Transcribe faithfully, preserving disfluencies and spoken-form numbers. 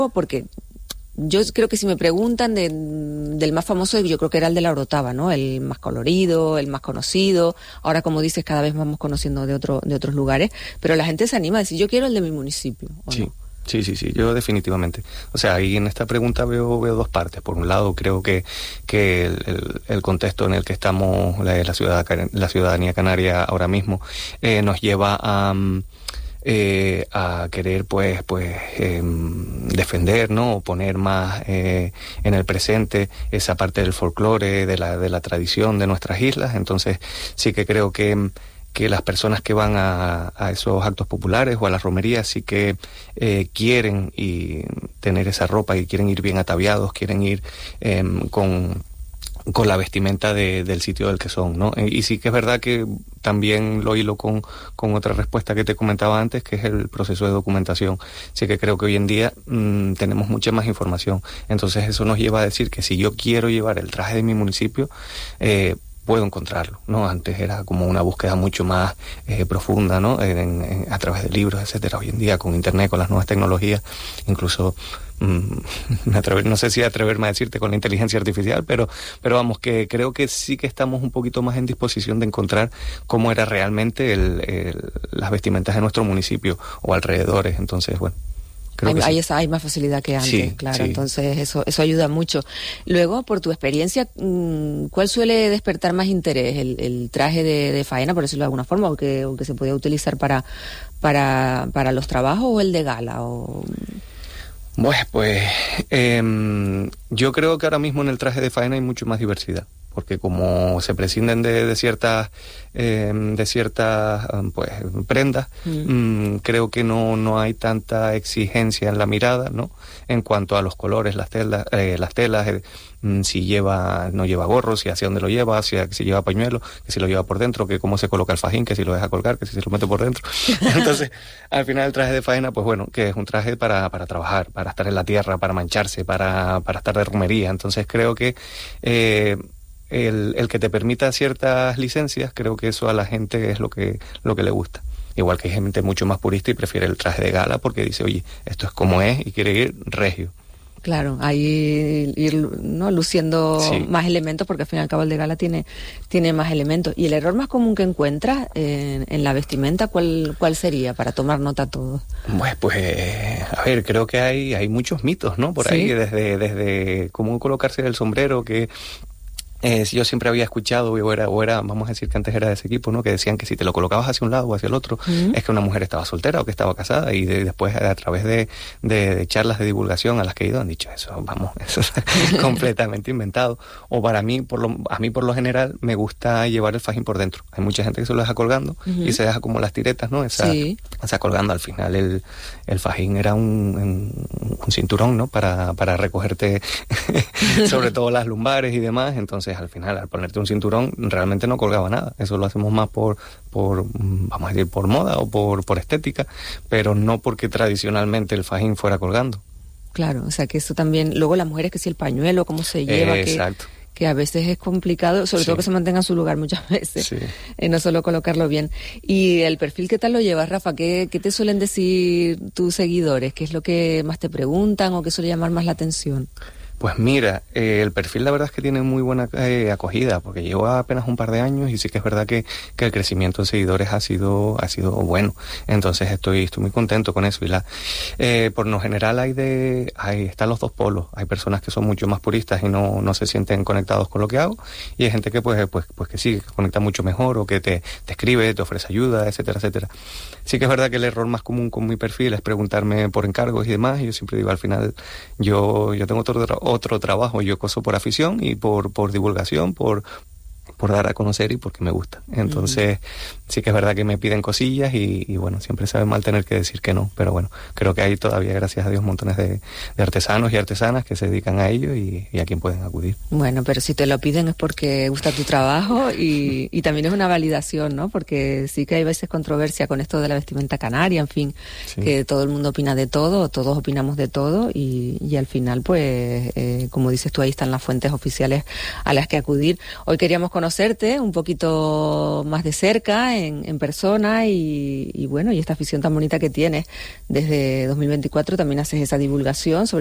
porque yo creo que si me preguntan de, del más famoso, yo creo que era el de la Orotava, ¿no? El más colorido, el más conocido. Ahora, como dices, cada vez vamos conociendo de otro, de otros lugares, pero la gente se anima a decir, yo quiero el de mi municipio, ¿o sí. no? Sí, sí, sí, yo definitivamente. O sea, ahí en esta pregunta veo veo dos partes. Por un lado, creo que que el, el, el contexto en el que estamos, la, la, ciudad, la ciudadanía canaria ahora mismo, eh, nos lleva a... Eh, a querer pues pues eh, defender, ¿no? O poner más eh, en el presente esa parte del folclore, de la de la tradición de nuestras islas. Entonces sí que creo que que las personas que van a, a esos actos populares o a las romerías sí que eh, quieren y tener esa ropa y quieren ir bien ataviados, quieren ir eh, con con la vestimenta de, del sitio del que son, ¿no? Y sí que es verdad que también lo hilo con, con otra respuesta que te comentaba antes, que es el proceso de documentación. Sí que creo que hoy en día mmm, tenemos mucha más información. Entonces eso nos lleva a decir que si yo quiero llevar el traje de mi municipio, eh, puedo encontrarlo, ¿no? Antes era como una búsqueda mucho más eh, profunda, ¿no? En, en, a través de libros, etcétera. Hoy en día con internet, con las nuevas tecnologías, incluso me atrever, no sé si atreverme a decirte con la inteligencia artificial, pero pero vamos, que creo que sí que estamos un poquito más en disposición de encontrar cómo era realmente el, el, las vestimentas de nuestro municipio o alrededores. Entonces, bueno, creo hay, que sí. hay, esa, hay más facilidad que antes, sí, claro, sí. Entonces eso eso ayuda mucho. Luego, por tu experiencia, ¿cuál suele despertar más interés? ¿El, el traje de, de faena, por decirlo de alguna forma, o que, o que se podía utilizar para, para, para los trabajos, o el de gala? O... Pues, pues eh, yo creo que ahora mismo en el traje de faena hay mucho más diversidad, porque como se prescinden de, de ciertas eh, de ciertas pues prendas, mm. mmm, creo que no no hay tanta exigencia en la mirada, ¿no? En cuanto a los colores, las telas, eh, las telas, eh, si lleva no lleva gorro, si hacia dónde lo lleva, si, si lleva pañuelo, que si lo lleva por dentro, que cómo se coloca el fajín, que si lo deja colgar, que si se lo mete por dentro. Entonces, al final el traje de faena, pues bueno, que es un traje para para trabajar, para estar en la tierra, para mancharse, para para estar de romería. Entonces creo que eh, El, el que te permita ciertas licencias, creo que eso a la gente es lo que lo que le gusta. Igual que hay gente mucho más purista y prefiere el traje de gala porque dice, oye, esto es como es y quiere ir regio. Claro, ahí ir, ¿no? luciendo sí. más elementos, porque al fin y al cabo el de gala tiene tiene más elementos. ¿Y el error más común que encuentras en, en la vestimenta, cuál cuál sería, para tomar nota todos? Pues, pues, a ver, creo que hay hay muchos mitos, ¿no? Por ¿Sí? ahí, desde desde cómo colocarse el sombrero, que Eh, yo siempre había escuchado, o era, o era, vamos a decir que antes era de ese equipo, ¿no? Que decían que si te lo colocabas hacia un lado o hacia el otro, uh-huh. es que una mujer estaba soltera o que estaba casada, y de, después a través de, de, de charlas de divulgación a las que he ido han dicho eso, vamos, eso es completamente inventado. O para mí, por lo, a mí por lo general, me gusta llevar el fajín por dentro. Hay mucha gente que se lo deja colgando uh-huh. y se deja como las tiretas, ¿no? Esa, sí. esa colgando. Al final el, el fajín era un, un, un cinturón, ¿no? Para, para recogerte sobre todo las lumbares y demás. Entonces al final, al ponerte un cinturón, realmente no colgaba nada. Eso lo hacemos más por, por vamos a decir, por moda o por, por estética, pero no porque tradicionalmente el fajín fuera colgando. Claro, o sea que eso también, luego las mujeres, que si el pañuelo, cómo se lleva, eh, exacto. que, que a veces es complicado, sobre sí. todo que se mantenga en su lugar muchas veces, sí. eh, no solo colocarlo bien. Y el perfil, ¿qué tal lo llevas, Rafa? ¿Qué, qué te suelen decir tus seguidores? ¿Qué es lo que más te preguntan o qué suele llamar más la atención? Pues mira, eh, el perfil la verdad es que tiene muy buena eh, acogida, porque llevo apenas un par de años y sí que es verdad que, que el crecimiento de seguidores ha sido ha sido bueno. Entonces estoy estoy muy contento con eso. Y la eh, por lo general hay de hay están los dos polos. Hay personas que son mucho más puristas y no no se sienten conectados con lo que hago, y hay gente que pues pues pues que sí, que conecta mucho mejor, o que te, te escribe, te ofrece ayuda, etcétera, etcétera. Sí que es verdad que el error más común con mi perfil es preguntarme por encargos y demás, y yo siempre digo, al final yo yo tengo otro otro trabajo, yo coso por afición y por por divulgación, por por dar a conocer y porque me gusta. Entonces, uh-huh. sí que es verdad que me piden cosillas y, y bueno, siempre sabe mal tener que decir que no, pero bueno, creo que hay todavía, gracias a Dios, montones de, de artesanos y artesanas que se dedican a ello y, y a quien pueden acudir. Bueno, pero si te lo piden es porque gusta tu trabajo y, y también es una validación, ¿no? Porque sí que hay veces controversia con esto de la vestimenta canaria, en fin, sí. que todo el mundo opina de todo, todos opinamos de todo, y, y al final, pues, eh, como dices tú, ahí están las fuentes oficiales a las que acudir. Hoy queríamos queríamos conocerte un poquito más de cerca, en, en persona, y, y bueno, y esta afición tan bonita que tienes. Desde dos mil veinticuatro también haces esa divulgación sobre